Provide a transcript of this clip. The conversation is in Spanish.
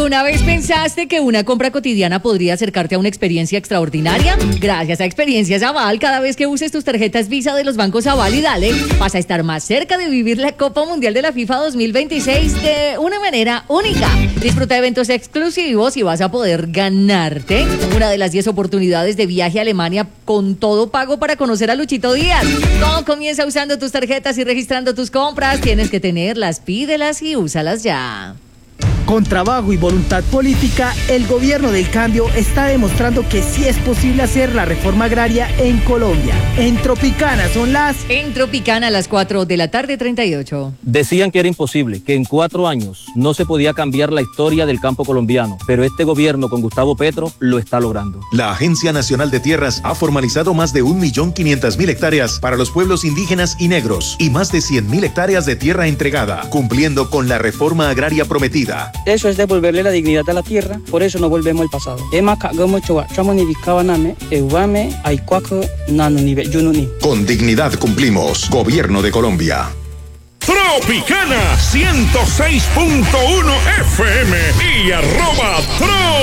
¿Alguna vez pensaste que una compra cotidiana podría acercarte a una experiencia extraordinaria? Gracias a Experiencias Aval, cada vez que uses tus tarjetas Visa de los bancos Aval y Dale, vas a estar más cerca de vivir la Copa Mundial de la FIFA 2026 de una manera única. Disfruta de eventos exclusivos y vas a poder ganarte una de las 10 oportunidades de viaje a Alemania con todo pago para conocer a Luchito Díaz. Todo comienza usando tus tarjetas y registrando tus compras. Tienes que tenerlas, pídelas y úsalas ya. Con trabajo y voluntad política, el gobierno del cambio está demostrando que sí es posible hacer la reforma agraria en Colombia. En Tropicana son las... En Tropicana a las 4:38 p.m. Decían que era imposible, que en 4 años no se podía cambiar la historia del campo colombiano, pero este gobierno con Gustavo Petro lo está logrando. La Agencia Nacional de Tierras ha formalizado más de 1.500.000 hectáreas para los pueblos indígenas y negros y más de 100.000 hectáreas de tierra entregada, cumpliendo con la reforma agraria prometida. Eso es devolverle la dignidad a la tierra, por eso no volvemos al pasado. Con dignidad cumplimos. Gobierno de Colombia. Tropicana 106.1 FM y @Tro